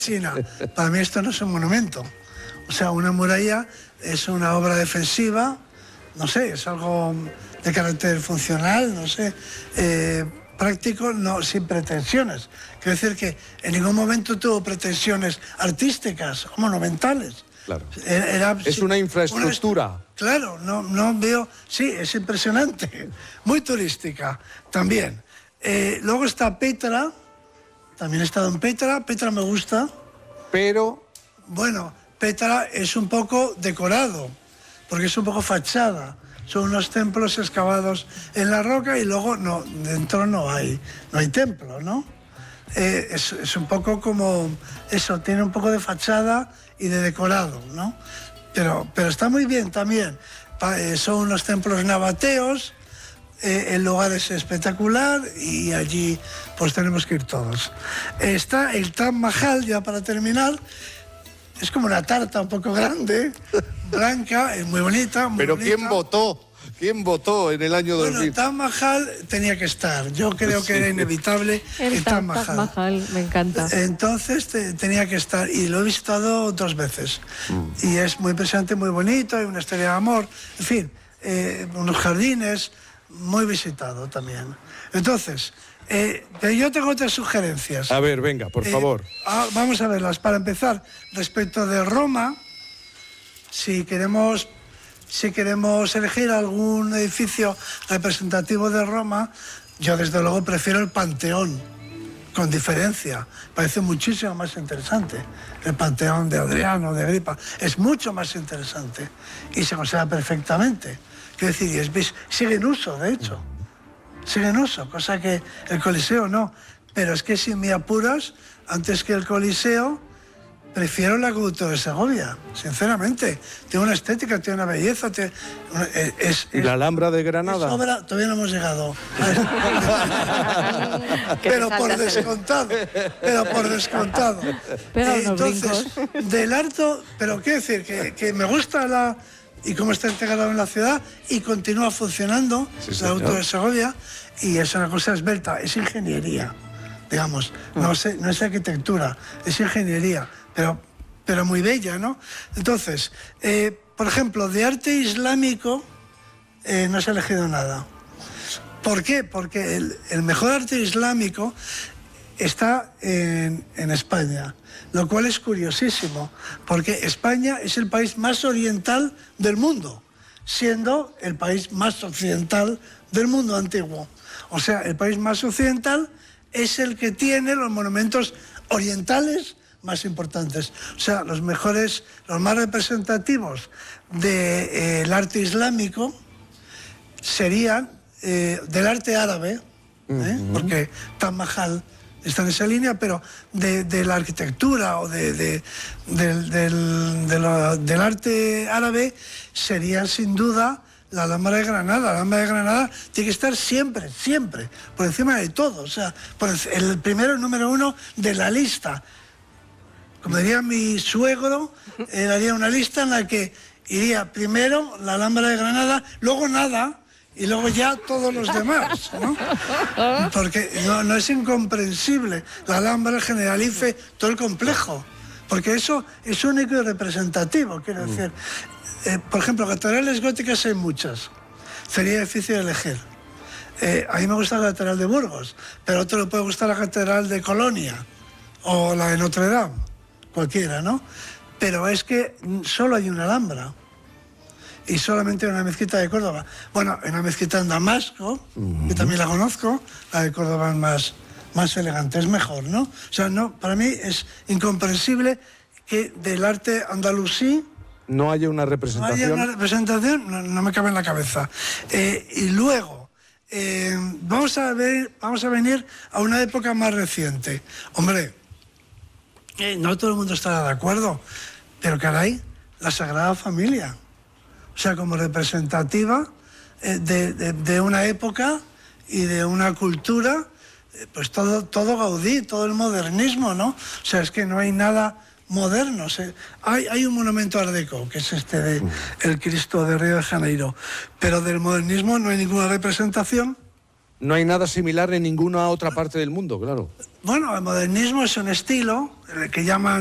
China. Para mí esto no es un monumento. O sea, una muralla es una obra defensiva, no sé, es algo de carácter funcional, no sé, práctico, no, sin pretensiones. Quiero decir que en ningún momento tuvo pretensiones artísticas o monumentales. Claro. Es una infraestructura. Claro, no veo... Sí, es impresionante. Muy turística también. Luego está Petra. También he estado en Petra. Petra me gusta. Pero... Bueno, Petra es un poco decorado, porque es un poco fachada. Son unos templos excavados en la roca y luego dentro no hay templo, ¿no? Es un poco como eso, tiene un poco de fachada y de decorado, ¿no? Pero está muy bien también. Son unos templos nabateos, el lugar es espectacular y allí pues tenemos que ir todos. Está el Taj Mahal, ya para terminar. Es como una tarta un poco grande, blanca, muy bonita. Muy Pero bonita. ¿quién votó? ¿Quién votó en el año 2000? Bueno, el Taj Mahal tenía que estar. Yo creo que era inevitable el Taj Mahal. Taj Mahal, me encanta. Entonces tenía que estar y lo he visitado 2 veces. Y es muy impresionante, muy bonito, hay una historia de amor, en fin, unos jardines, muy visitado también. Entonces, yo tengo otras sugerencias. A ver, venga, por favor. Vamos a verlas. Para empezar, respecto de Roma, si queremos elegir algún edificio representativo de Roma, yo desde luego prefiero el Panteón, con diferencia. Parece muchísimo más interesante. El Panteón de Adriano, de Agripa, es mucho más interesante y se conserva perfectamente. Quiero decir, sigue en uso, de hecho. Sigue en uso, cosa que el Coliseo no. Pero es que si me apuras, antes que el Coliseo, prefiero el Acueducto de Segovia, sinceramente. Tiene una estética, tiene una belleza. ¿Y la Alhambra de Granada? Todavía no hemos llegado. Pero por descontado. Entonces, del Arto, pero quiero decir que me gusta y cómo está integrado en la ciudad y continúa funcionando, sí, el Acueducto de Segovia, y es una cosa esbelta, es ingeniería, digamos. No es arquitectura, es ingeniería. Pero muy bella, ¿no? Entonces, por ejemplo, de arte islámico no se ha elegido nada. ¿Por qué? Porque el mejor arte islámico está en España, lo cual es curiosísimo, porque España es el país más oriental del mundo, siendo el país más occidental del mundo antiguo. O sea, el país más occidental es el que tiene los monumentos orientales más importantes. O sea, los más representativos del arte islámico serían del arte árabe, porque Taj Mahal está en esa línea, pero de la arquitectura o del arte árabe sería sin duda la Alhambra de Granada. La Alhambra de Granada tiene que estar siempre, siempre, por encima de todo. O sea, el número 1 de la lista. Como diría mi suegro, haría una lista en la que iría primero la Alhambra de Granada, luego nada, y luego ya todos los demás, ¿no? Porque no es incomprensible. La Alhambra, el Generalife, todo el complejo. Porque eso es único y representativo, quiero decir. Por ejemplo, catedrales góticas hay muchas. Sería difícil elegir. A mí me gusta la catedral de Burgos, pero a otro le puede gustar la catedral de Colonia o la de Notre Dame, cualquiera, ¿no? Pero es que solo hay una Alhambra y solamente una mezquita de Córdoba. Bueno, en una mezquita en Damasco, que también la conozco, la de Córdoba es más elegante, es mejor, ¿no? O sea, no, para mí es incomprensible que del arte andalusí no haya una representación. No haya una representación, no me cabe en la cabeza. Y luego, vamos a venir a una época más reciente. Hombre, no todo el mundo estará de acuerdo, pero caray, la Sagrada Familia. O sea, como representativa de una época y de una cultura, pues todo Gaudí, todo el modernismo, ¿no? O sea, es que no hay nada moderno. Hay un monumento Art Deco, que es el Cristo de Río de Janeiro, pero del modernismo no hay ninguna representación. No hay nada similar en ninguna otra parte del mundo, claro. Bueno, el modernismo es un estilo, el que llaman